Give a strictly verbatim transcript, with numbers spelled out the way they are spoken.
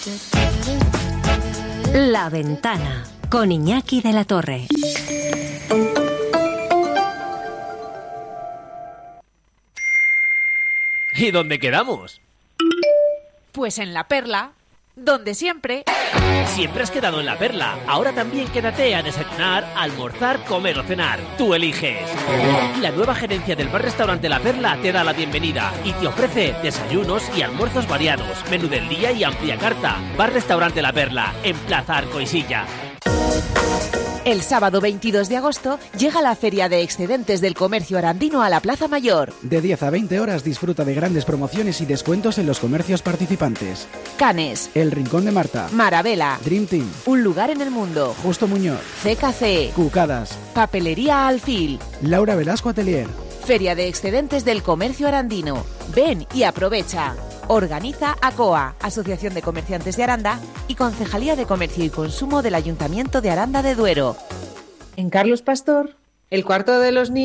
La Ventana, con Iñaki de la Torre. ¿Y dónde quedamos? Pues en La Perla, donde siempre. Siempre has quedado en La Perla. Ahora también quédate a desayunar, almorzar, comer o cenar. Tú eliges. La nueva gerencia del bar-restaurante La Perla te da la bienvenida y te ofrece desayunos y almuerzos variados, menú del día y amplia carta. Bar-restaurante La Perla, en Plaza Arcoisilla. El sábado veintidós de agosto llega la Feria de Excedentes del Comercio Arandino a la Plaza Mayor. De diez a veinte horas disfruta de grandes promociones y descuentos en los comercios participantes. Canes, El Rincón de Marta, Marabela, Dream Team, Un Lugar en el Mundo, Justo Muñoz, C K C, Cucadas, Papelería Alfil, Laura Velasco Atelier. Feria de Excedentes del Comercio Arandino. Ven y aprovecha. Organiza ACOA, Asociación de Comerciantes de Aranda, y Concejalía de Comercio y Consumo del Ayuntamiento de Aranda de Duero. En Carlos Pastor, el cuarto de los niños.